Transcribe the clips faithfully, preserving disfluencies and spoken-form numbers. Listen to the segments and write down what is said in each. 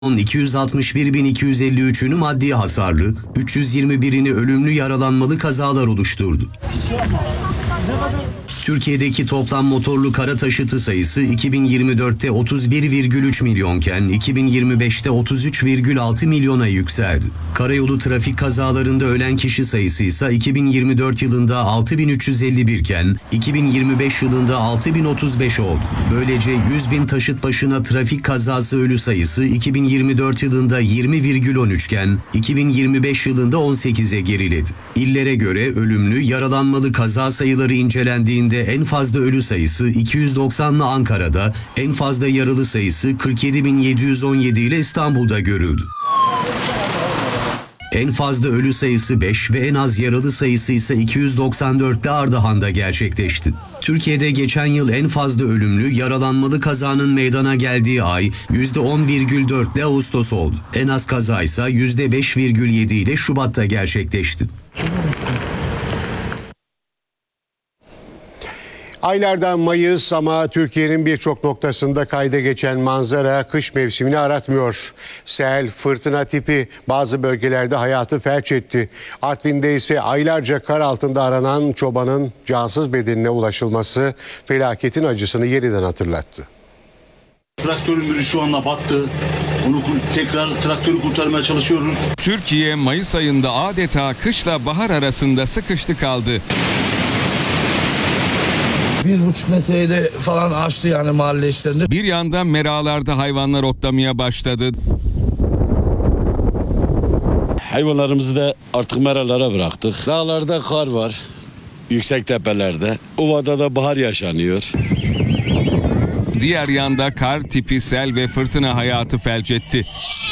iki yüz altmış bir bin iki yüz elli üçünü maddi hasarlı, üç yüz yirmi birini ölümlü yaralanmalı kazalar oluşturdu. Türkiye'deki toplam motorlu kara taşıtı sayısı iki bin yirmi dörtte otuz bir virgül üç milyonken iki bin yirmi beşte otuz üç virgül altı milyona yükseldi. Karayolu trafik kazalarında ölen kişi sayısı ise iki bin yirmi dört yılında altı bin üç yüz elli bir iken iki bin yirmi beş yılında altı bin otuz beş oldu. Böylece yüz bin taşıt başına trafik kazası ölü sayısı iki bin yirmi dört yılında yirmi virgül on üç iken iki bin yirmi beş yılında on sekize geriledi. İllere göre ölümlü, yaralanmalı kaza sayıları incelendiğinde en fazla ölü sayısı iki yüz doksanlı Ankara'da, en fazla yaralı sayısı kırk yedi bin yedi yüz on yedi ile İstanbul'da görüldü. En fazla ölü sayısı beş ve en az yaralı sayısı ise iki yüz doksan dörtte Ardahan'da gerçekleşti. Türkiye'de geçen yıl en fazla ölümlü, yaralanmalı kazanın meydana geldiği ay yüzde on virgül dört ile Ağustos oldu. En az kaza ise yüzde beş virgül yedi ile Şubat'ta gerçekleşti. Aylardan Mayıs ama Türkiye'nin birçok noktasında kayda geçen manzara kış mevsimini aratmıyor. Sel, fırtına tipi bazı bölgelerde hayatı felç etti. Artvin'de ise aylarca kar altında aranan çobanın cansız bedenine ulaşılması felaketin acısını yeniden hatırlattı. Traktörün biri şu anda battı. Onu tekrar traktörü kurtarmaya çalışıyoruz. Türkiye Mayıs ayında adeta kışla bahar arasında sıkıştı kaldı. Bir buçuk metreyi de falan aştı yani mahalle işlerinde. Bir yanda meralarda hayvanlar otlamaya başladı. Hayvanlarımızı da artık meralara bıraktık. Dağlarda kar var, yüksek tepelerde. Ovada da bahar yaşanıyor. Diğer yanda kar, tipi, sel ve fırtına hayatı felç etti.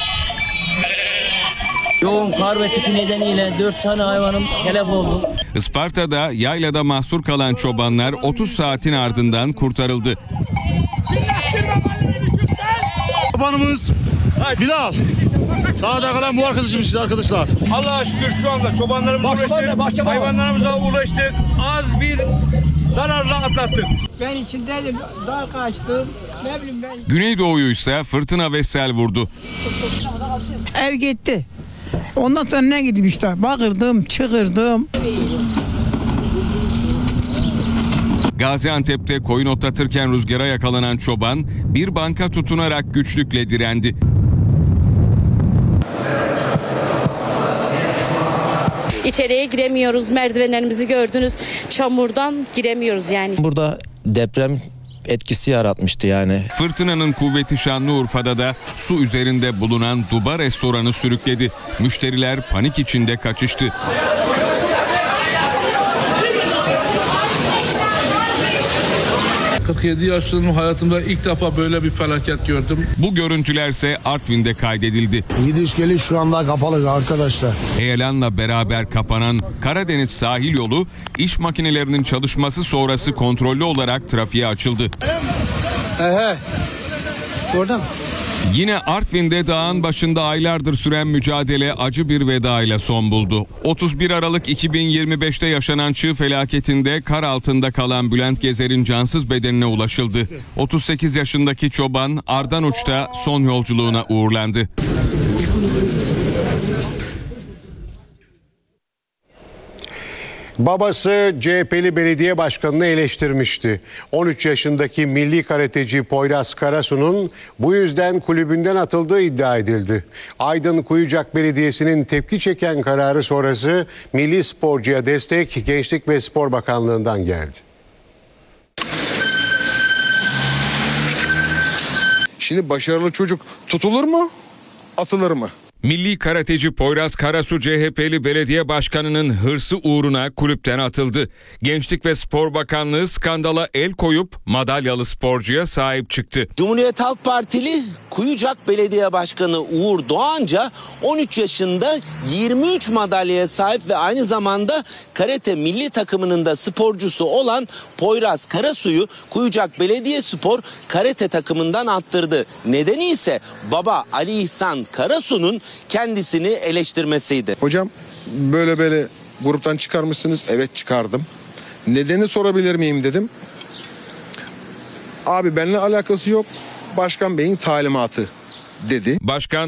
Yoğun kar ve tipi nedeniyle dört tane hayvanım telef oldu. Isparta'da yaylada mahsur kalan çobanlar otuz saatin ardından kurtarıldı. Çobanımız Bilal. Sağda kalan bu arkadaşımız arkadaşlar. Allah'a şükür şu anda çobanlarımıza uğraştık, hayvanlarımıza uğraştık. Az bir zararla atlattık. Ben içindeydim, dağ kaçtım. Ne bileyim ben. Güneydoğu'yu ise fırtına ve sel vurdu. Ev gitti. Ondan sonra ne gideyim işte, bağırdım, çığırdım. Gaziantep'te koyun otlatırken rüzgara yakalanan çoban bir banka tutunarak güçlükle direndi. İçeriye giremiyoruz, merdivenlerimizi gördünüz, çamurdan giremiyoruz yani. Burada deprem etkisi yaratmıştı yani. Fırtınanın kuvveti Şanlıurfa'da da su üzerinde bulunan Duba restoranı sürükledi. Müşteriler panik içinde kaçıştı. kırk yedi yaşındayım, hayatımda ilk defa böyle bir felaket gördüm. Bu görüntülerse Artvin'de kaydedildi. Gidiş geliş şu anda kapalı arkadaşlar. Heyelanla beraber kapanan Karadeniz sahil yolu iş makinelerinin çalışması sonrası kontrollü olarak trafiğe açıldı. He Orada mı? Yine Artvin'de dağın başında aylardır süren mücadele acı bir veda ile son buldu. otuz bir Aralık iki bin yirmi beşte yaşanan çığ felaketinde kar altında kalan Bülent Gezer'in cansız bedenine ulaşıldı. otuz sekiz yaşındaki çoban Ardanuç'ta son yolculuğuna uğurlandı. Babası C H P'li belediye başkanını eleştirmişti. on üç yaşındaki milli karateci Poyraz Karasu'nun bu yüzden kulübünden atıldığı iddia edildi. Aydın Kuyucak Belediyesi'nin tepki çeken kararı sonrası milli sporcuya destek Gençlik ve Spor Bakanlığı'ndan geldi. Şimdi başarılı çocuk tutulur mu, atılır mı? Milli karateci Poyraz Karasu C H P'li belediye başkanının hırsı uğruna kulüpten atıldı. Gençlik ve Spor Bakanlığı skandala el koyup madalyalı sporcuya sahip çıktı. Cumhuriyet Halk Partili Kuyucak Belediye Başkanı Uğur Doğanca on üç yaşında yirmi üç madalyaya sahip ve aynı zamanda karate milli takımının da sporcusu olan Poyraz Karasu'yu Kuyucak Belediye Spor karate takımından attırdı. Nedeni ise baba Ali İhsan Karasu'nun kendisini eleştirmesiydi. Hocam böyle böyle gruptan çıkarmışsınız. Evet, çıkardım. Nedeni sorabilir miyim dedim. Abi benimle alakası yok. Başkan Bey'in talimatı dedi. Başkan